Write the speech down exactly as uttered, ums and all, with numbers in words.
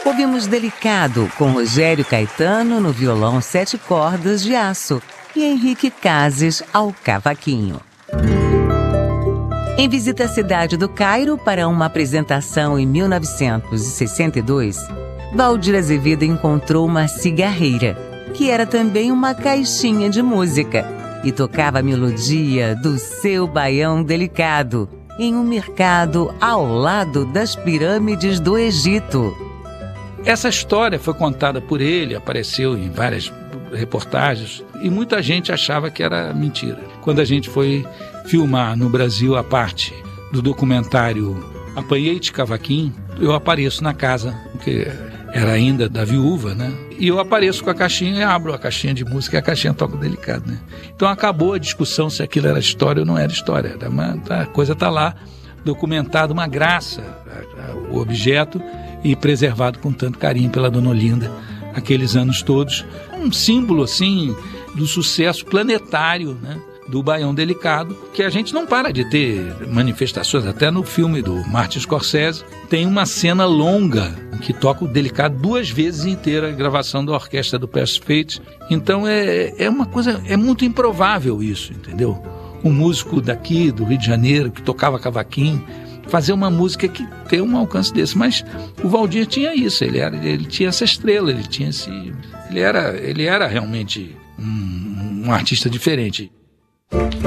Ouvimos Delicado, com Rogério Caetano no violão sete cordas de aço e Henrique Cases ao cavaquinho. Em visita à cidade do Cairo para uma apresentação em mil novecentos e sessenta e dois, Valdir Azevedo encontrou uma cigarreira, que era também uma caixinha de música, e tocava a melodia do seu baião delicado, em um mercado ao lado das pirâmides do Egito. Essa história foi contada por ele, apareceu em várias reportagens, e muita gente achava que era mentira. Quando a gente foi filmar no Brasil a parte do documentário Apanhei de Cavaquinho, eu apareço na casa, que era ainda da viúva, né? E eu apareço com a caixinha e abro a caixinha de música e a caixinha toca delicado, né? Então acabou a discussão se aquilo era história ou não era história. Era uma, a coisa está lá, documentado, uma graça, a, a, o objeto, e preservado com tanto carinho pela Dona Olinda, aqueles anos todos. Um símbolo, assim, do sucesso planetário, né, do baião delicado, que a gente não para de ter manifestações. Até no filme do Martin Scorsese tem uma cena longa que toca o delicado duas vezes inteira, a gravação da orquestra do Past Fate. Então é, é uma coisa, é muito improvável isso, entendeu? Um músico daqui, do Rio de Janeiro, que tocava cavaquinho, fazer uma música que tem um alcance desse. Mas o Valdir tinha isso, ele, era, ele tinha essa estrela, ele tinha esse... Ele era, ele era realmente um, um artista diferente.